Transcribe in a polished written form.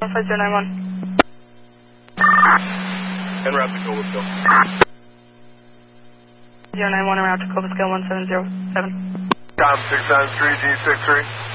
15091. En route to Cobblestone. 091 en route to Cobblestone 1707. Tom 6 on 3G63.